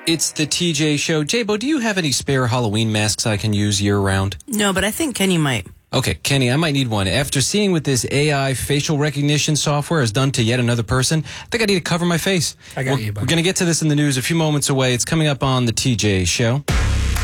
It's the TJ Show. J-Bo, do you have any spare Halloween masks I can use year-round? No, but I think Kenny might. Okay, Kenny, I might need one. After seeing what this AI facial recognition software has done to yet another person, I think I need to cover my face. I got you, buddy. We're going to get to this in the news a few moments away. It's coming up on the TJ Show.